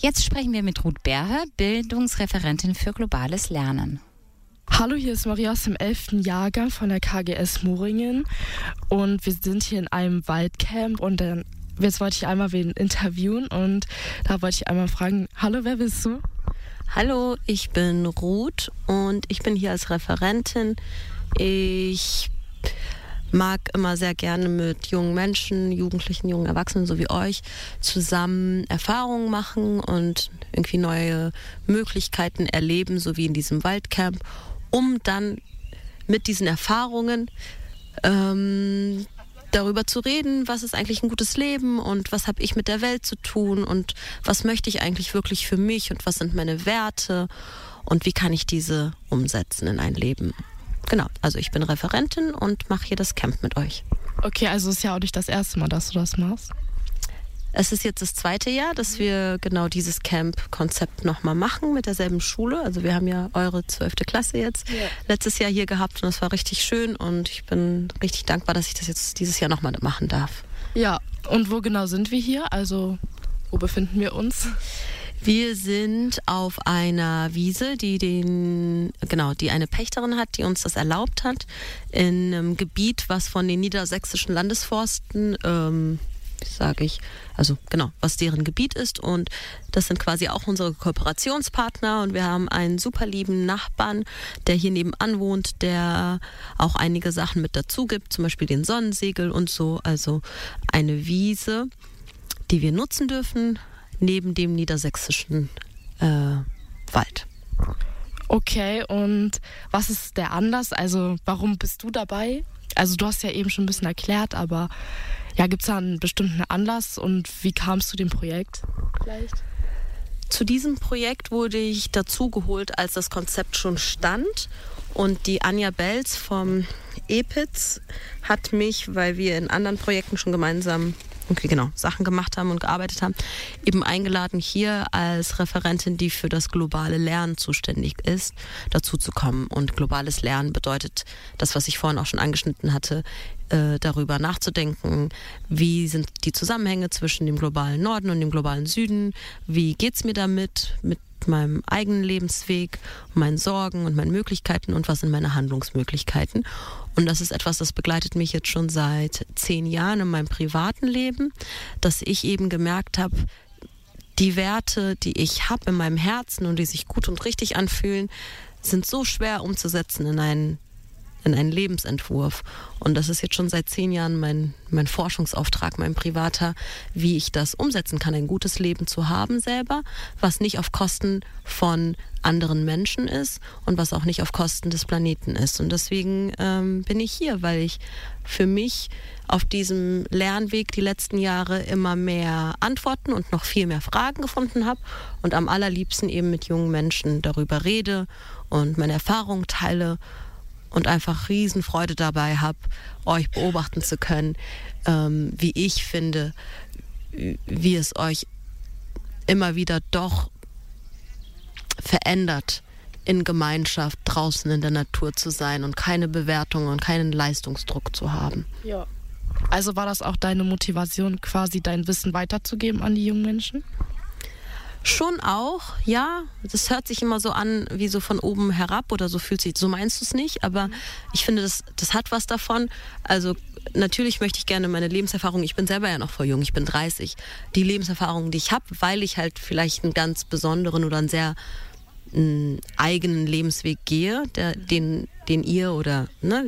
Jetzt sprechen wir mit Ruth Berhe, Bildungsreferentin für globales Lernen. Hallo, hier ist Maria aus dem 11. Jahrgang von der KGS Moringen und wir sind hier in einem Waldcamp und jetzt wollte ich einmal wen interviewen und da wollte ich einmal fragen, hallo, wer bist du? Hallo, ich bin Ruth und ich bin hier als Referentin. Ich mag immer sehr gerne mit jungen Menschen, Jugendlichen, jungen Erwachsenen, so wie euch, zusammen Erfahrungen machen und irgendwie neue Möglichkeiten erleben, so wie in diesem Waldcamp, um dann mit diesen Erfahrungen darüber zu reden, was ist eigentlich ein gutes Leben und was habe ich mit der Welt zu tun und was möchte ich eigentlich wirklich für mich und was sind meine Werte und wie kann ich diese umsetzen in ein Leben. Genau, also ich bin Referentin und mache hier das Camp mit euch. Okay, also ist ja auch nicht das erste Mal, dass du das machst. Es ist jetzt das 2. Jahr, dass wir genau dieses Camp-Konzept nochmal machen mit derselben Schule. Also wir haben ja eure 12. Klasse jetzt letztes Jahr hier gehabt und das war richtig schön und ich bin richtig dankbar, dass ich das jetzt dieses Jahr nochmal machen darf. Ja, und wo genau sind wir hier? Also wo befinden wir uns? Wir sind auf einer Wiese, die eine Pächterin hat, die uns das erlaubt hat, in einem Gebiet, was von den niedersächsischen Landesforsten was deren Gebiet ist und das sind quasi auch unsere Kooperationspartner und wir haben einen super lieben Nachbarn, der hier nebenan wohnt, der auch einige Sachen mit dazu gibt, zum Beispiel den Sonnensegel und so, also eine Wiese, die wir nutzen dürfen, neben dem niedersächsischen Wald. Okay, und was ist der Anlass? Also warum bist du dabei? Also du hast ja eben schon ein bisschen erklärt, aber ja, gibt es da einen bestimmten Anlass und wie kamst du zu dem Projekt vielleicht? Zu diesem Projekt wurde ich dazu geholt, als das Konzept schon stand. Und die Anja Belz vom EPIZ hat mich, weil wir in anderen Projekten schon gemeinsam Sachen gemacht haben und gearbeitet haben, eben eingeladen, hier als Referentin, die für das globale Lernen zuständig ist, dazu zu kommen. Und globales Lernen bedeutet das, was ich vorhin auch schon angeschnitten hatte, darüber nachzudenken, wie sind die Zusammenhänge zwischen dem globalen Norden und dem globalen Süden, wie geht's mir damit, mit meinem eigenen Lebensweg, meinen Sorgen und meinen Möglichkeiten und was sind meine Handlungsmöglichkeiten. Und das ist etwas, das begleitet mich jetzt schon seit 10 Jahren in meinem privaten Leben, dass ich eben gemerkt habe, die Werte, die ich habe in meinem Herzen und die sich gut und richtig anfühlen, sind so schwer umzusetzen in einen Lebensentwurf. Und das ist jetzt schon seit 10 Jahren mein Forschungsauftrag, mein privater, wie ich das umsetzen kann, ein gutes Leben zu haben selber, was nicht auf Kosten von anderen Menschen ist und was auch nicht auf Kosten des Planeten ist. Und deswegen bin ich hier, weil ich für mich auf diesem Lernweg die letzten Jahre immer mehr Antworten und noch viel mehr Fragen gefunden habe und am allerliebsten eben mit jungen Menschen darüber rede und meine Erfahrungen teile und einfach Riesenfreude dabei habe, euch beobachten zu können, wie ich finde, wie es euch immer wieder doch verändert, in Gemeinschaft draußen in der Natur zu sein und keine Bewertung und keinen Leistungsdruck zu haben. Ja. Also war das auch deine Motivation, quasi dein Wissen weiterzugeben an die jungen Menschen? Schon auch, ja. Das hört sich immer so an, wie so von oben herab oder so fühlt sich, so meinst du es nicht, aber ich finde, das hat was davon. Also natürlich möchte ich gerne meine Lebenserfahrung, ich bin selber ja noch voll jung, ich bin 30, die Lebenserfahrung, die ich habe, weil ich halt vielleicht einen ganz besonderen oder einen sehr eigenen Lebensweg gehe, den ihr oder